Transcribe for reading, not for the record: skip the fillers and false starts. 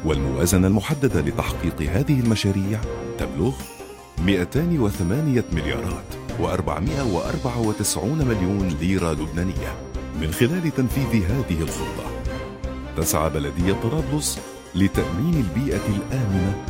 والموازنة المحددة لتحقيق هذه المشاريع تبلغ 208 مليارات و494 مليون ليرة لبنانية. من خلال تنفيذ هذه الخطة تسعى بلدية طرابلس لتأمين البيئة الآمنة